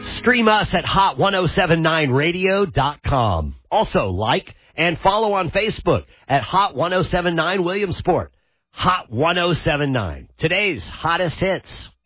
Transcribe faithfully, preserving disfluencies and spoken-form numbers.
Stream us at hot ten seventy-nine radio dot com. Also, like and follow on Facebook at Hot ten seventy-nine Williamsport. Hot ten seventy-nine. Today's hottest hits.